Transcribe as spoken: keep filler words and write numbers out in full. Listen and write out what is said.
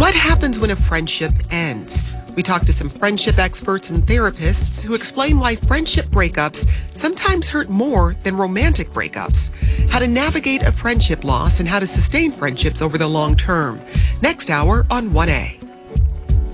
What happens when a friendship ends? We talk to some friendship experts and therapists who explain why friendship breakups sometimes hurt more than romantic breakups, how to navigate a friendship loss, and how to sustain friendships over the long term. Next hour on one A.